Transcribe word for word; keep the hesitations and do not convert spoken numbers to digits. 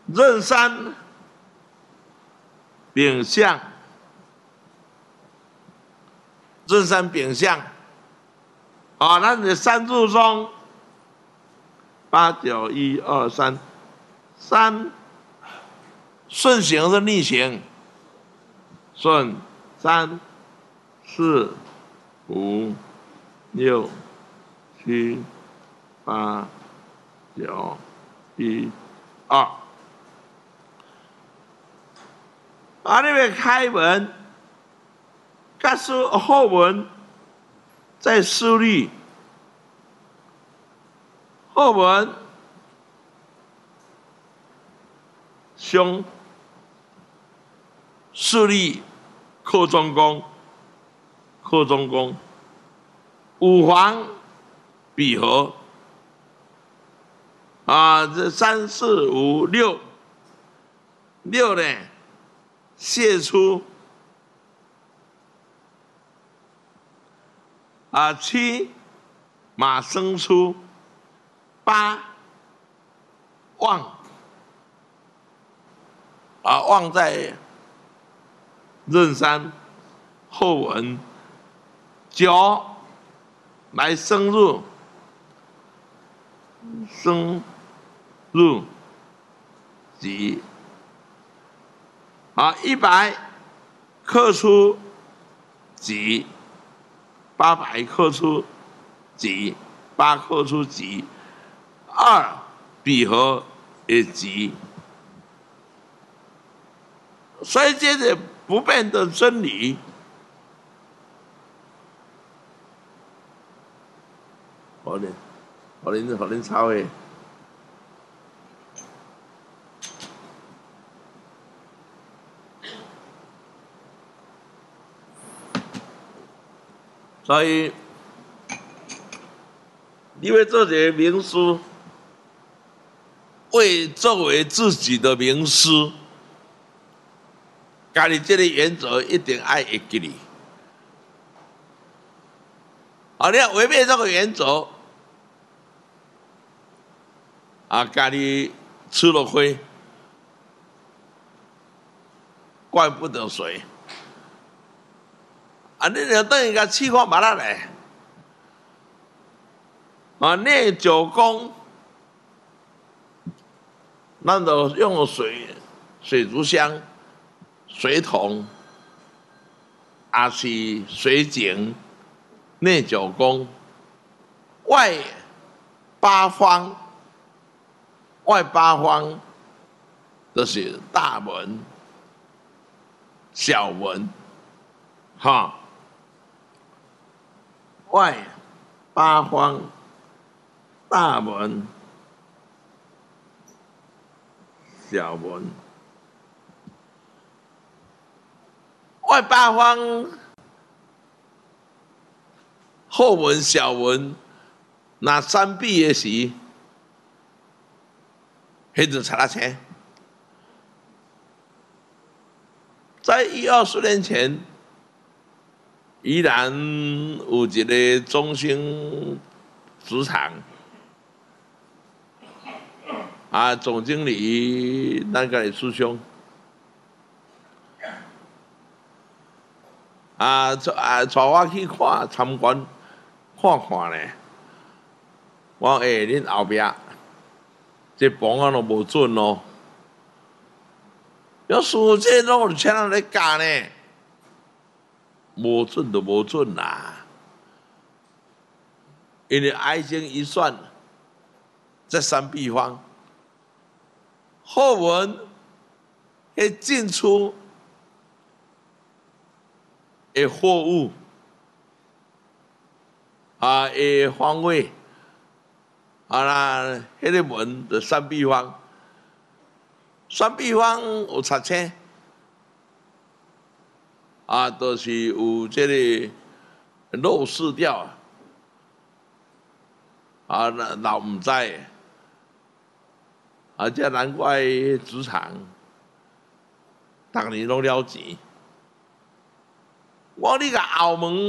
壬山丙向，壬山丙向，啊，那你三柱中八九一二三，三顺行是逆行，顺三四五六七八九一二。啊，那边开门，告诉后门在施力，后门凶施力克中宫，克中宫五黄比合啊，这三四五六六呢？泄出啊，七马生出，八旺啊，旺在壬山后文，九来生入，生入己。啊，一百克出己，八百克出己，八克出己，二比合也己，所以这是不变的真理。好嘞，好嘞，好嘞，抄诶。所以，你要做一个名师，为作为自己的名师，家己这个原则一定爱会记哩。啊，你要违背这个原则，啊，家己吃了亏，怪不得谁。啊，你就等于甲试看麻辣嘞。啊，内九宫，咱就用水水族箱、水桶，也是水井，内九宫，外八方，外八方就是大门、小门，哈。外八方大门小门，外八方后门小门，那三壁的时，迄就查拉车。在一二十年前。宜兰有一个中兴职场，啊，总经理咱个师兄，啊，啊，带我去看参观，看看咧。我讲诶，恁后壁这房啊都无准咯，要师傅这拢有请人来教呢。无准就无准啦，因为爱心一算，这三壁方后文迄进出的货物啊的方位，啊啦，迄个门的三壁方，三壁方有插车。啊，都、就是有这个漏失掉啊，老唔知，啊，这难怪职场，逐年拢了钱。我你个后门